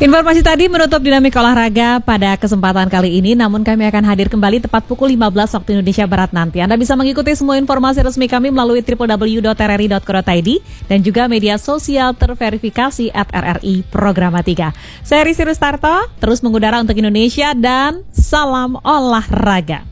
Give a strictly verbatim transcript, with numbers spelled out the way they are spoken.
Informasi tadi menutup dinamik olahraga pada kesempatan kali ini, namun kami akan hadir kembali tepat pukul lima belas waktu Indonesia Barat nanti. Anda bisa mengikuti semua informasi resmi kami melalui w w w dot r r i dot co dot i d dan juga media sosial terverifikasi at R R I Programatika. Saya Risi Rustarto, terus mengudara untuk Indonesia dan salam olahraga.